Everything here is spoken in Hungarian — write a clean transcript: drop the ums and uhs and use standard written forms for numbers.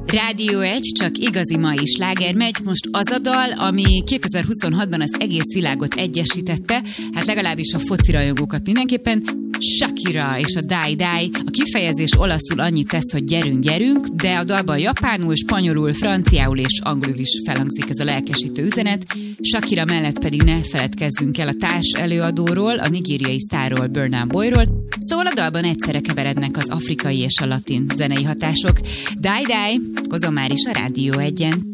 Rádió 1, csak igazi mai sláger megy. Most az a dal, ami 2026-ban az egész világot egyesítette, hát legalábbis a foci rajongókat mindenképpen. Shakira és a Die Die. A kifejezés olaszul annyit tesz, hogy gyerünk, gyerünk, de a dalban japánul, spanyolul, franciául és angolul is felhangzik ez a lelkesítő üzenet. Shakira mellett pedig ne feledkezzünk el a társ előadóról, a nigériai sztárról, Burna Boyról. Szóval a dalban egyszerre keverednek az afrikai és a latin zenei hatások. Die Die, hozom már is a Rádió 1-en.